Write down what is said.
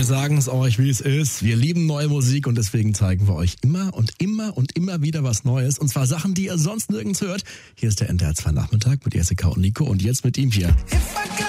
Wir sagen es euch, wie es ist. Wir lieben neue Musik und deswegen zeigen wir euch immer und immer und immer wieder was Neues. Und zwar Sachen, die ihr sonst nirgends hört. Hier ist der NDR 2 Nachmittag mit Jessica und Nico und jetzt mit ihm hier.